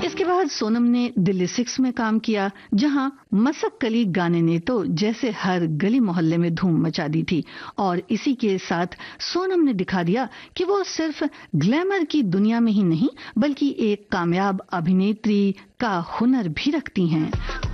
इसके बाद सोनम ने दिल्ली 6 में काम किया, जहां मसक कली गाने ने तो जैसे हर गली मोहल्ले में धूम मचा दी थी। और इसी के साथ सोनम ने दिखा दिया कि वो सिर्फ ग्लैमर की दुनिया में ही नहीं बल्कि एक कामयाब अभिनेत्री का हुनर भी रखती हैं।